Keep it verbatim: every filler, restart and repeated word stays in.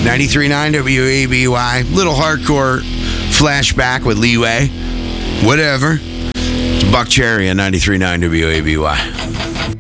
ninety-three point nine W A B Y. Little hardcore flashback with Leeway. Whatever. It's Buck Cherry on ninety-three point nine W A B Y.